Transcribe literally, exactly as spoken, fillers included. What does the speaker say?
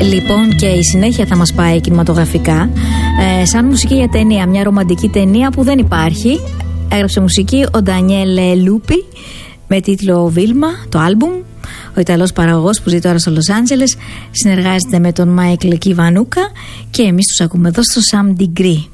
Λοιπόν, και η συνέχεια θα μας πάει κινηματογραφικά. Ε, σαν μουσική για ταινία, μια ρομαντική ταινία που δεν υπάρχει. Έγραψε μουσική ο Ντανιέλε Λούπι με τίτλο Βίλμα, το άλμπουμ. Ο Ιταλός παραγωγός που ζει τώρα στο Λος Άντζελες συνεργάζεται με τον Μάικλ Κιβανούκα και εμείς τους ακούμε εδώ στο Sam Degree.